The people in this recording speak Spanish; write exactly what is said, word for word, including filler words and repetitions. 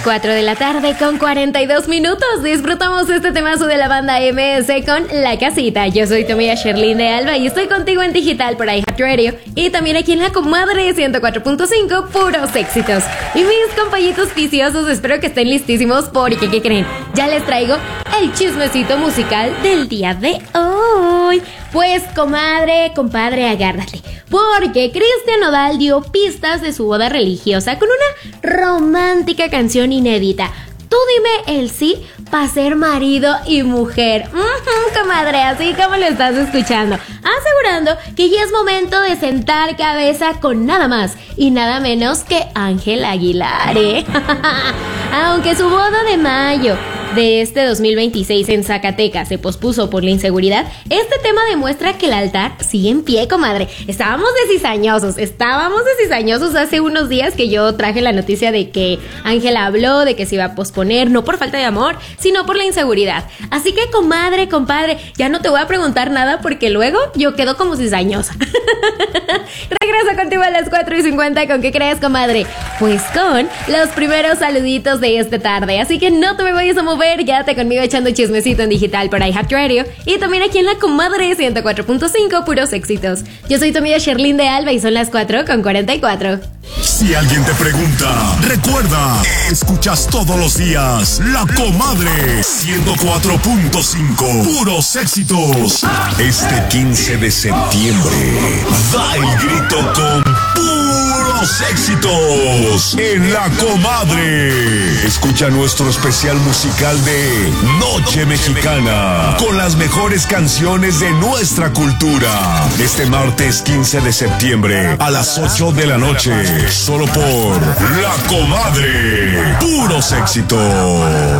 cuatro de la tarde con cuarenta y dos minutos. Disfrutamos este temazo de la banda M S con La Casita. Yo soy tu amiga Sherlyn de Alba y estoy contigo en digital por iHeartRadio y también aquí en La Comadre ciento cuatro punto cinco, puros éxitos. Y mis compañitos viciosos, espero que estén listísimos porque, ¿qué creen? Ya les traigo el chismecito musical del día de hoy. Pues, comadre, compadre, agárrate, porque Cristian Nodal dio pistas de su boda religiosa con una romántica canción inédita. Tú dime el sí para ser marido y mujer. Uh-huh, comadre, así como lo estás escuchando, asegurando que ya es momento de sentar cabeza con nada más y nada menos que Ángel Aguilar, ¿eh? Aunque su boda de mayo de este dos mil veintiséis en Zacatecas se pospuso por la inseguridad, este tema demuestra que el altar sigue en pie, comadre. Estábamos de cizañosos, estábamos de cizañosos hace unos días que yo traje la noticia de que Ángel habló de que se iba a posponer, no por falta de amor, sino por la inseguridad. Así que, comadre, compadre, ya no te voy a preguntar nada porque luego yo quedo como cizañosa. Regreso contigo a las cuatro y cincuenta. ¿Con qué crees, comadre? Pues con los primeros saluditos de esta tarde. Así que no te me vayas a mover. Quédate conmigo echando chismecito en digital por iHeartRadio y también aquí en La Comadre ciento cuatro punto cinco, puros éxitos. Yo soy tu amiga Sherlyn de Alba y son las cuatro con cuarenta y cuatro. Si alguien te pregunta, recuerda, escuchas todos los días La Comadre ciento cuatro punto cinco, puros éxitos. Este quince de septiembre, da el grito con puros éxitos en La Comadre. Escucha nuestro especial musical de Noche Mexicana con las mejores canciones de nuestra cultura. Este martes quince de septiembre a las ocho de la noche, solo por La Comadre. Puros éxitos.